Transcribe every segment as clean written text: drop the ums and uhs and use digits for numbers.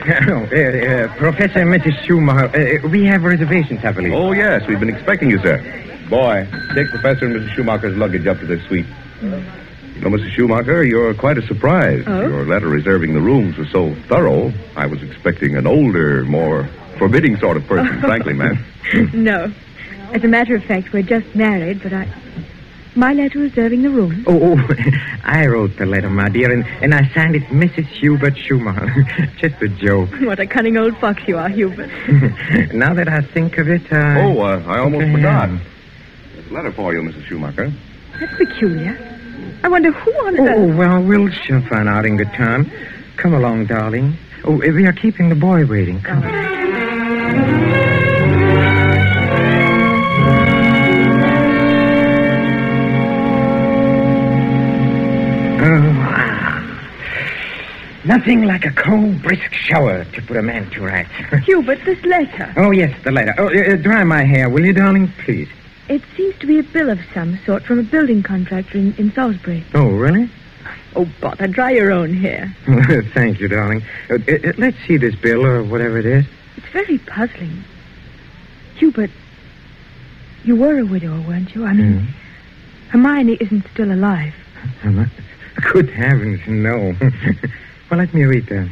Professor and Mrs. Schumacher, we have reservations, I believe. Oh, yes, we've been expecting you, sir. Boy, take Professor and Mrs. Schumacher's luggage up to their suite. You know, Mrs. Schumacher, you're quite a surprise. Oh? Your letter reserving the rooms was so thorough, I was expecting an older, more forbidding sort of person, frankly, ma'am. No. As a matter of fact, we're just married, but my letter reserving the room. Oh, I wrote the letter, my dear, and I signed it Mrs. Hubert Schumacher. Just a joke. What a cunning old fox you are, Hubert. Now that I think of it, I almost forgot. There's a letter for you, Mrs. Schumacher. That's peculiar. I wonder who on earth... Oh, well, we'll soon find out in good time. Come along, darling. Oh, we are keeping the boy waiting. Come on. Nothing like a cold, brisk shower to put a man to rights. Hubert, this letter. Oh, yes, the letter. Oh, dry my hair, will you, darling? Please. It seems to be a bill of some sort from a building contractor in Salisbury. Oh, really? Oh, bother, dry your own hair. Thank you, darling. Let's see this bill, or whatever it is. It's very puzzling. Hubert, you were a widower, weren't you? I mean, Hermione isn't still alive. Good heavens, no. Well, let me read that.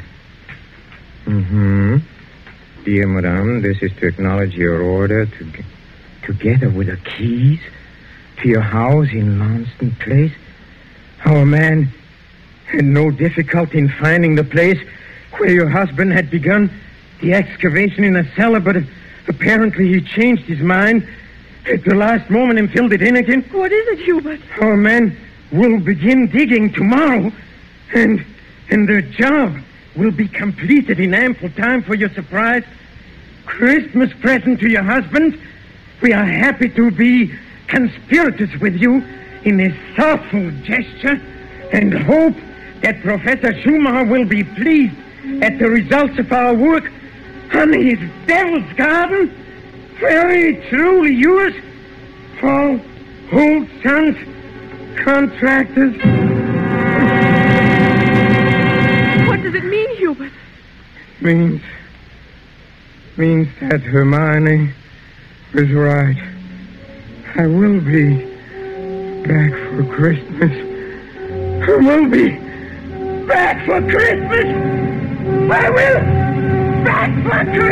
Dear Madame, this is to acknowledge your order together with the keys to your house in Launceston Place. Our man had no difficulty in finding the place where your husband had begun the excavation in a cellar, but apparently he changed his mind at the last moment and filled it in again. What is it, Hubert? Our man will begin digging tomorrow, and the job will be completed in ample time for your surprise Christmas present to your husband. We are happy to be conspirators with you in this thoughtful gesture and hope that Professor Schumacher will be pleased at the results of our work on his Devil's Garden. Very truly yours, Paul Holt Sons, Contractors. What does it mean, Hubert? Means that Hermione was right. I will be back for Christmas. I will be back for Christmas. I will back for Christmas.